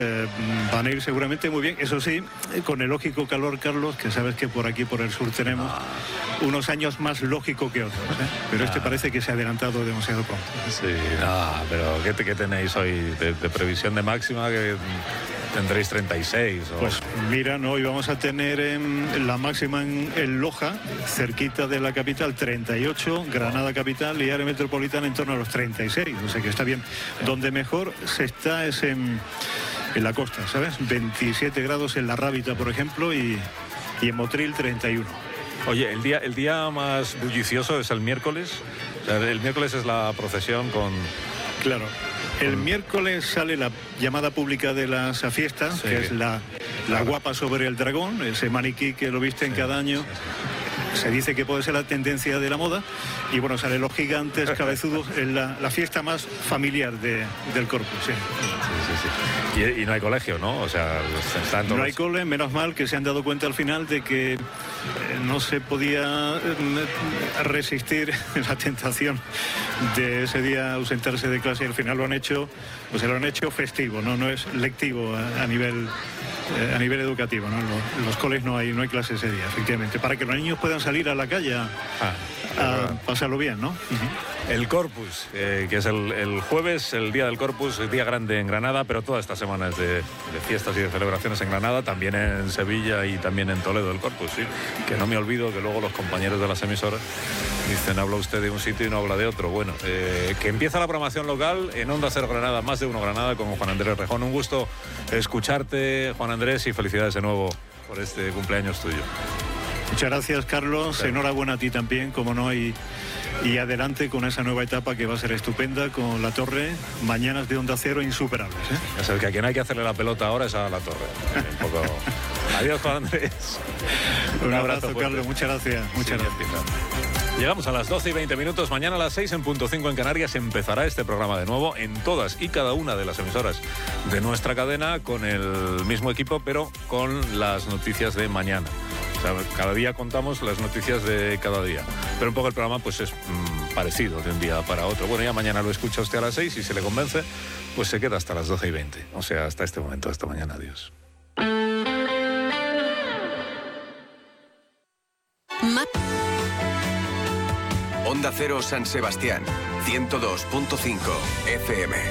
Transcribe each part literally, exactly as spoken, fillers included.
Eh, van a ir seguramente muy bien, eso sí, con el lógico calor, Carlos, que sabes que por aquí, por el sur, tenemos ah. unos años más lógico que otros, ¿eh? Pero ah. este parece que se ha adelantado demasiado pronto. Sí, no, pero ¿qué, qué tenéis hoy de, de previsión de máxima? Que tendréis treinta y seis. ¿O? Pues mira, no, hoy vamos a tener en la máxima en, en Loja, cerquita de la capital, treinta y ocho, Granada capital y área metropolitana en torno a los treinta y seis, o sea que está bien. Donde mejor se está es en... en la costa, ¿sabes? veintisiete grados en La Rábita, por ejemplo, y, y en Motril treinta y uno. Oye, el día, el día más bullicioso es el miércoles. O sea, el miércoles es la procesión con... Claro. El miércoles sale la llamada pública de las fiestas, sí, que es la, la guapa sobre el dragón, ese maniquí que lo visten sí, cada año. Sí, sí. Se dice que puede ser la tendencia de la moda. Y bueno, salen los gigantes cabezudos en la, la fiesta más familiar de, del Corpus. Sí. Sí, sí, sí. Y, y no hay colegio, ¿no? O sea, están todos... No hay cole, menos mal que se han dado cuenta al final de que eh, no se podía eh, resistir la tentación de ese día ausentarse de clase, y al final lo han hecho, pues lo han hecho festivo, no, no es lectivo a, a nivel eh, a nivel educativo, ¿no? Los, los coles no hay no hay clase ese día, efectivamente, para que los niños puedan salir a la calle a, ah, a pasarlo bien, ¿no? Uh-huh. El Corpus, eh, que es el, el jueves, el día del Corpus, el día grande en Granada, pero toda esta semana es de, de fiestas y de celebraciones en Granada, también en Sevilla y también en Toledo el Corpus, sí. Que no me olvido que luego los compañeros de las emisoras dicen, habla usted de un sitio y no habla de otro. Bueno, eh, que empieza la programación local en Onda Cero Granada, más de uno Granada, con Juan Andrés Rejón. Un gusto escucharte, Juan Andrés, y felicidades de nuevo por este cumpleaños tuyo. Muchas gracias, Carlos. Sí. Enhorabuena a ti también, como no, y, y adelante con esa nueva etapa que va a ser estupenda con La Torre. Mañanas de Onda Cero insuperables, ¿eh? Es el que a quien hay que hacerle la pelota ahora es a La Torre. Un poco... Adiós, Juan Andrés. Un, Un abrazo, abrazo Carlos. Muchas gracias. Muchas sí, gracias. Llegamos a las doce y veinte minutos. Mañana a las seis en punto cinco en Canarias empezará este programa de nuevo en todas y cada una de las emisoras de nuestra cadena, con el mismo equipo, pero con las noticias de mañana. O sea, cada día contamos las noticias de cada día, pero un poco el programa pues es mmm, parecido de un día para otro. Bueno, ya mañana lo escucha usted a las seis y si le convence, pues se queda hasta las doce y veinte. O sea, hasta este momento, hasta mañana. Adiós. Ma- Onda Cero San Sebastián, ciento dos punto cinco F M.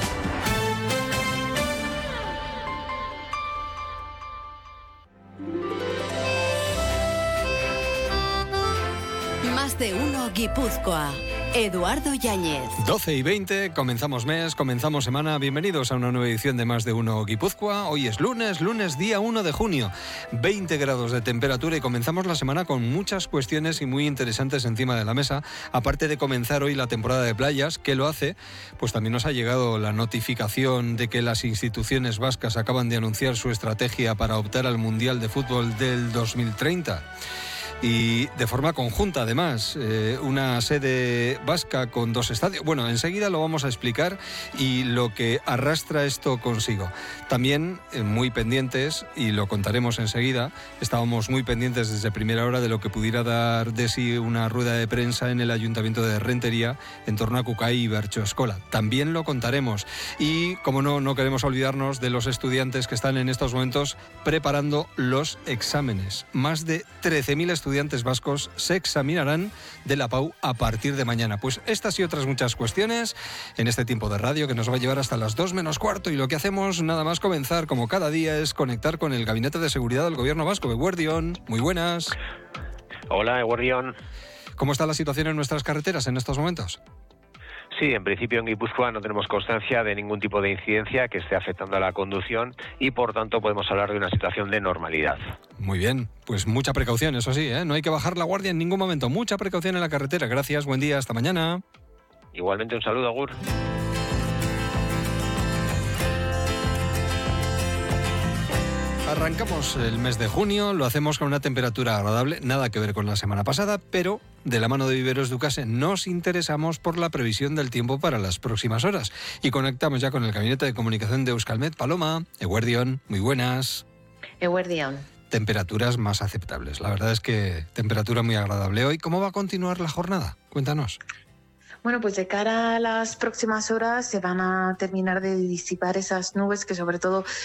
Más de uno Guipúzcoa. Eduardo Yáñez. doce y veinte, comenzamos mes, comenzamos semana. Bienvenidos a una nueva edición de Más de uno Guipúzcoa. Hoy es lunes, lunes día uno de junio. veinte grados de temperatura y comenzamos la semana con muchas cuestiones y muy interesantes encima de la mesa. Aparte de comenzar hoy la temporada de playas, que lo hace, pues también nos ha llegado la notificación de que las instituciones vascas acaban de anunciar su estrategia para optar al Mundial de Fútbol del dos mil treinta. Y de forma conjunta, además, eh, una sede vasca con dos estadios. Bueno, enseguida lo vamos a explicar y lo que arrastra esto consigo. También eh, muy pendientes, y lo contaremos enseguida, estábamos muy pendientes desde primera hora de lo que pudiera dar de sí una rueda de prensa en el Ayuntamiento de Rentería en torno a Cucay y Berchoescola. También lo contaremos. Y, como no, no queremos olvidarnos de los estudiantes que están en estos momentos preparando los exámenes. Más de trece mil estudiantes estudiantes vascos se examinarán de la PAU a partir de mañana. Pues estas y otras muchas cuestiones en este tiempo de radio que nos va a llevar hasta las dos menos cuarto, y lo que hacemos nada más comenzar, como cada día, es conectar con el Gabinete de Seguridad del Gobierno Vasco. Eguerdión, muy buenas. Hola, Eguerdión. ¿Cómo está la situación en nuestras carreteras en estos momentos? Sí, en principio en Guipúzcoa no tenemos constancia de ningún tipo de incidencia que esté afectando a la conducción y por tanto podemos hablar de una situación de normalidad. Muy bien, pues mucha precaución, eso sí, ¿eh? No hay que bajar la guardia en ningún momento. Mucha precaución en la carretera. Gracias, buen día, hasta mañana. Igualmente, un saludo, Agur. Arrancamos el mes de junio, lo hacemos con una temperatura agradable, nada que ver con la semana pasada, pero de la mano de Viveros Ducase nos interesamos por la previsión del tiempo para las próximas horas. Y conectamos ya con el Gabinete de Comunicación de Euskalmet. Paloma, Eguerdión, muy buenas. Eguerdión. Temperaturas más aceptables, la verdad es que temperatura muy agradable hoy. ¿Cómo va a continuar la jornada? Cuéntanos. Bueno, pues de cara a las próximas horas se van a terminar de disipar esas nubes que sobre todo